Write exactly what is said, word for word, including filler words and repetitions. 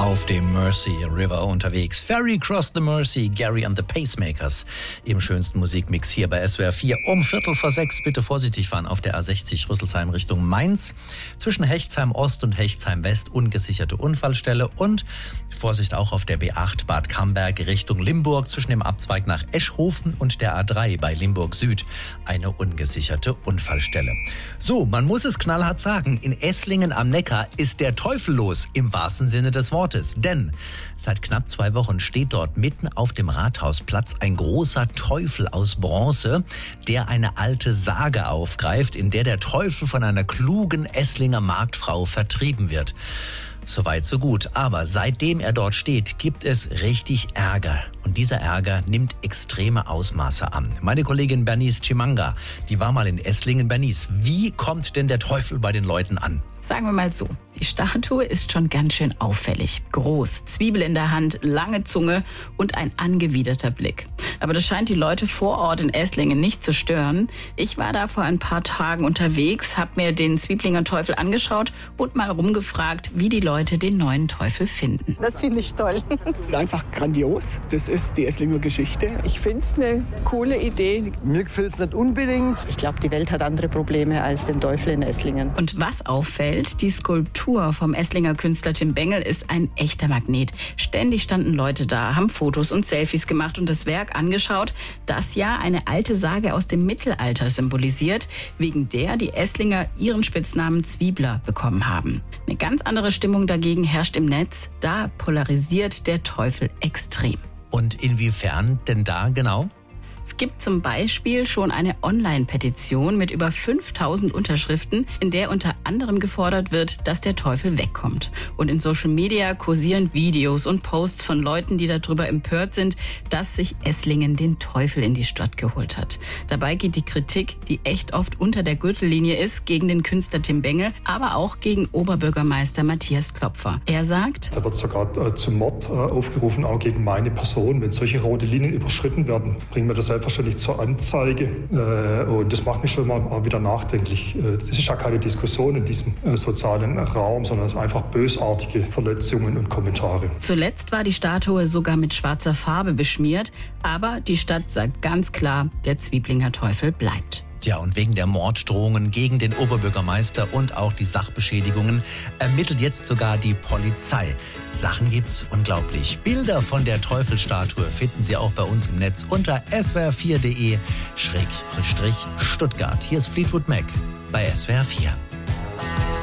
auf dem Mersey River unterwegs. Ferry Cross the Mersey, Gary and the Pacemakers im schönsten Musikmix hier bei S W R vier. Um Viertel vor sechs bitte vorsichtig fahren auf der A sechzig Rüsselsheim Richtung Mainz. Zwischen Hechtsheim Ost und Hechtsheim West ungesicherte Unfallstelle und Vorsicht auch auf der B acht Bad Camberg Richtung Limburg zwischen dem Abzweig nach Eschhofen und der A drei bei Limburg Süd eine ungesicherte Unfallstelle. So, man muss es knallhart sagen, in Esslingen am Neckar ist der Teufel los im wahrsten Sinne des Wortes. Denn seit knapp zwei Wochen steht dort mitten auf dem Rathausplatz ein großer Teufel aus Bronze, der eine alte Sage aufgreift, in der der Teufel von einer klugen Esslinger Marktfrau vertrieben wird. Soweit, so gut. Aber seitdem er dort steht, gibt es richtig Ärger. Und dieser Ärger nimmt extreme Ausmaße an. Meine Kollegin Bernice Chimanga, die war mal in Esslingen. Bernice, wie kommt denn der Teufel bei den Leuten an? Sagen wir mal so, die Statue ist schon ganz schön auffällig. Groß, Zwiebel in der Hand, lange Zunge und ein angewiderter Blick. Aber das scheint die Leute vor Ort in Esslingen nicht zu stören. Ich war da vor ein paar Tagen unterwegs, habe mir den Zwieblinger Teufel angeschaut und mal rumgefragt, wie die Leute den neuen Teufel finden. Das finde ich toll. Einfach grandios. Das ist die Esslinger Geschichte. Ich finde es eine coole Idee. Mir gefällt es nicht unbedingt. Ich glaube, die Welt hat andere Probleme als den Teufel in Esslingen. Und was auffällt, die Skulptur vom Esslinger Künstler Tim Bengel ist ein echter Magnet. Ständig standen Leute da, haben Fotos und Selfies gemacht und das Werk angeschaut, das ja eine alte Sage aus dem Mittelalter symbolisiert, wegen der die Esslinger ihren Spitznamen Zwiebler bekommen haben. Eine ganz andere Stimmung dagegen herrscht im Netz. Da polarisiert der Teufel extrem. Und inwiefern denn da genau? Es gibt zum Beispiel schon eine Online-Petition mit über fünftausend Unterschriften, in der unter anderem gefordert wird, dass der Teufel wegkommt. Und in Social Media kursieren Videos und Posts von Leuten, die darüber empört sind, dass sich Esslingen den Teufel in die Stadt geholt hat. Dabei geht die Kritik, die echt oft unter der Gürtellinie ist, gegen den Künstler Tim Bengel, aber auch gegen Oberbürgermeister Matthias Klopfer. Er sagt, da wird sogar äh, zum Mord äh, aufgerufen, auch gegen meine Person. Wenn solche rote Linien überschritten werden, bringen wir das selbstverständlich zur Anzeige. Und das macht mich schon mal wieder nachdenklich. Es ist ja keine Diskussion in diesem sozialen Raum, sondern es sind einfach bösartige Verletzungen und Kommentare. Zuletzt war die Statue sogar mit schwarzer Farbe beschmiert, aber die Stadt sagt ganz klar, der Zwieblinger Teufel bleibt. Ja, und wegen der Morddrohungen gegen den Oberbürgermeister und auch die Sachbeschädigungen ermittelt jetzt sogar die Polizei. Sachen gibt's unglaublich. Bilder von der Teufelsstatue finden Sie auch bei uns im Netz unter s w r vier punkt d e Stuttgart. Hier ist Fleetwood Mac bei S W R vier.